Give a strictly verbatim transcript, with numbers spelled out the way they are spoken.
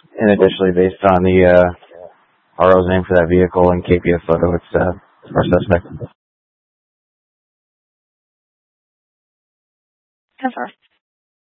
And additionally, based on the uh, R O's name for that vehicle and K P F photo, it's uh, our suspect. Confirm.